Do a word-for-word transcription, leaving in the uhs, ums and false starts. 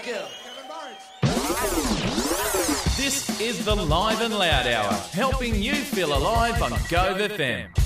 Gill. This is the Live and Loud Hour, helping you feel alive on Gove F M.